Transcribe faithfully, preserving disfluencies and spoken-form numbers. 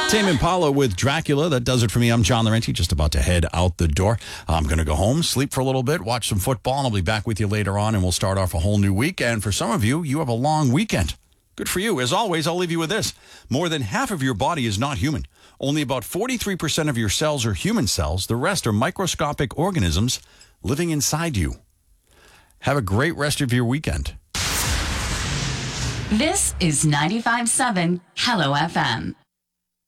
Tame Impala with Dracula. That does it for me. I'm John Laurenti, just about to head out the door. I'm going to go home, sleep for a little bit, watch some football, and I'll be back with you later on, and we'll start off a whole new week. And for some of you, you have a long weekend. Good for you. As always, I'll leave you with this. More than half of your body is not human. Only about forty-three percent of your cells are human cells. The rest are microscopic organisms living inside you. Have a great rest of your weekend. This is ninety-five point seven Hello F M.